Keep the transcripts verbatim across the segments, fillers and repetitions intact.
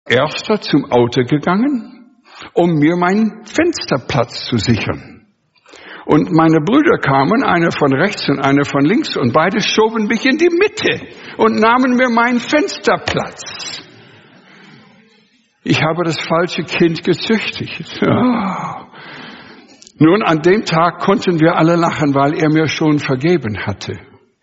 erster zum Auto gegangen, um mir meinen Fensterplatz zu sichern. Und meine Brüder kamen, einer von rechts und einer von links, und beide schoben mich in die Mitte und nahmen mir meinen Fensterplatz. Ich habe das falsche Kind gezüchtigt. Oh. Nun, an dem Tag konnten wir alle lachen, weil er mir schon vergeben hatte.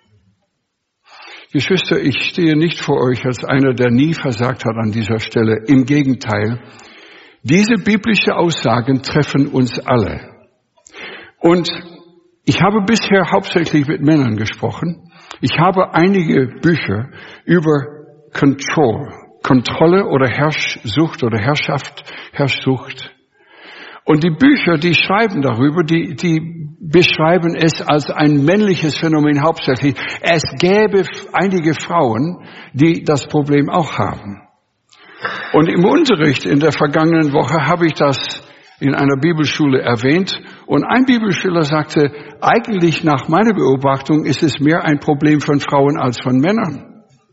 Geschwister, ich stehe nicht vor euch als einer, der nie versagt hat an dieser Stelle. Im Gegenteil, diese biblischen Aussagen treffen uns alle. Und ich habe bisher hauptsächlich mit Männern gesprochen. Ich habe einige Bücher über Control, Kontrolle oder Herrschsucht oder Herrschaft, Herrschsucht. Und die Bücher, die schreiben darüber, die, die beschreiben es als ein männliches Phänomen hauptsächlich. Es gäbe einige Frauen, die das Problem auch haben. Und im Unterricht in der vergangenen Woche habe ich das in einer Bibelschule erwähnt. Und ein Bibelschüler sagte, eigentlich nach meiner Beobachtung ist es mehr ein Problem von Frauen als von Männern.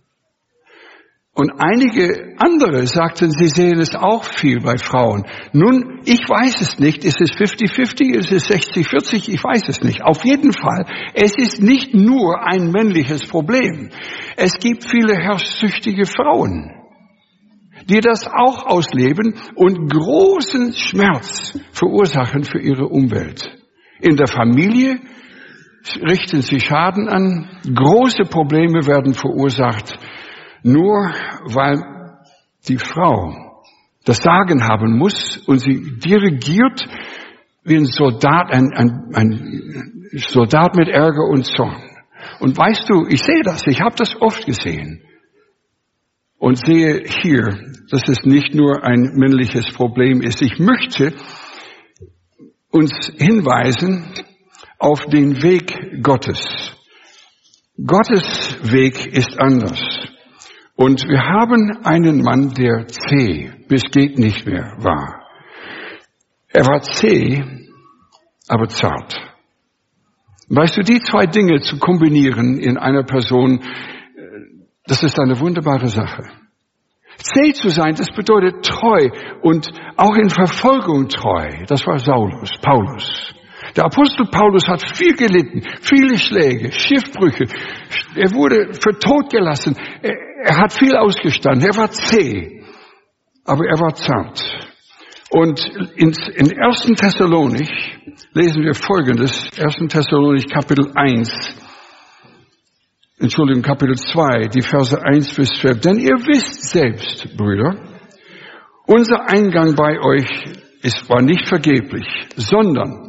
Und einige andere sagten, sie sehen es auch viel bei Frauen. Nun, ich weiß es nicht. Ist es fünfzig fünfzig? Ist es sechzig vierzig? Ich weiß es nicht. Auf jeden Fall, es ist nicht nur ein männliches Problem. Es gibt viele herrschsüchtige Frauen, die das auch ausleben und großen Schmerz verursachen für ihre Umwelt. In der Familie richten sie Schaden an. Große Probleme werden verursacht, nur weil die Frau das Sagen haben muss und sie dirigiert wie ein Soldat, ein, ein, ein Soldat mit Ärger und Zorn. Und weißt du, ich sehe das, ich habe das oft gesehen und sehe hier, dass es nicht nur ein männliches Problem ist. Ich möchte uns hinweisen auf den Weg Gottes. Gottes Weg ist anders. Und wir haben einen Mann, der zäh bis geht nicht mehr war. Er war zäh, aber zart. Weißt du, die zwei Dinge zu kombinieren in einer Person, das ist eine wunderbare Sache. Zäh zu sein, das bedeutet treu und auch in Verfolgung treu. Das war Saulus, Paulus. Der Apostel Paulus hat viel gelitten, viele Schläge, Schiffbrüche. Er wurde für tot gelassen. Er, er hat viel ausgestanden. Er war zäh, aber er war zart. Und in, in ersten Thessalonich lesen wir Folgendes. ersten Thessalonich Kapitel eins. Entschuldigung, Kapitel zwei, die Verse eins bis zwölf. Denn ihr wisst selbst, Brüder, unser Eingang bei euch ist, war nicht vergeblich, sondern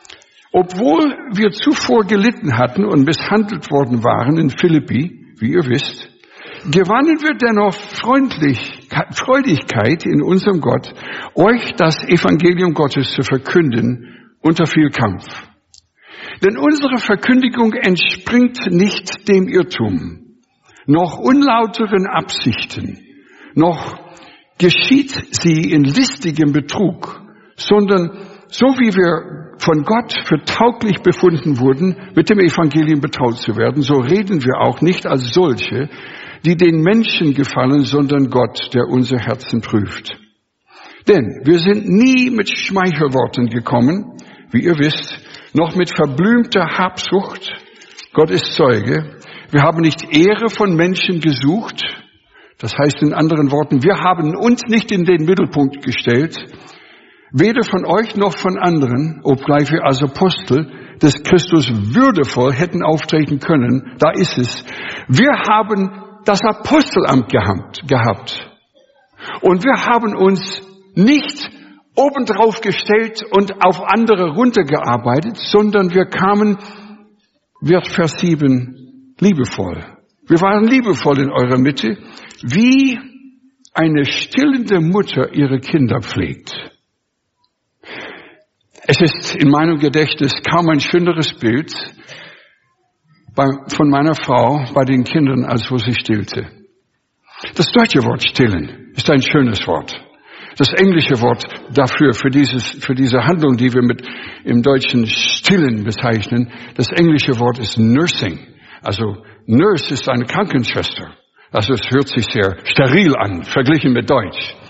obwohl wir zuvor gelitten hatten und misshandelt worden waren in Philippi, wie ihr wisst, gewannen wir dennoch freundlich, Freudigkeit in unserem Gott, euch das Evangelium Gottes zu verkünden unter viel Kampf. Denn unsere Verkündigung entspringt nicht dem Irrtum, noch unlauteren Absichten, noch geschieht sie in listigem Betrug, sondern so wie wir von Gott für tauglich befunden wurden, mit dem Evangelium betraut zu werden, so reden wir auch nicht als solche, die den Menschen gefallen, sondern Gott, der unser Herzen prüft. Denn wir sind nie mit Schmeichelworten gekommen, wie ihr wisst, noch mit verblümter Habsucht. Gott ist Zeuge. Wir haben nicht Ehre von Menschen gesucht. Das heißt in anderen Worten, wir haben uns nicht in den Mittelpunkt gestellt, weder von euch noch von anderen, obgleich wir als Apostel des Christus würdevoll hätten auftreten können. Da ist es. Wir haben das Apostelamt gehabt, gehabt. Und wir haben uns nicht obendrauf gestellt und auf andere runtergearbeitet, sondern wir kamen, wird Vers sieben, liebevoll. Wir waren liebevoll in eurer Mitte, wie eine stillende Mutter ihre Kinder pflegt. Es ist in meinem Gedächtnis kaum ein schöneres Bild bei, von meiner Frau bei den Kindern, als wo sie stillte. Das deutsche Wort stillen ist ein schönes Wort. Das englische Wort dafür, für dieses, für diese Handlung, die wir mit im Deutschen stillen bezeichnen, das englische Wort ist nursing. Also Nurse ist eine Krankenschwester. Also es hört sich sehr steril an, verglichen mit Deutsch.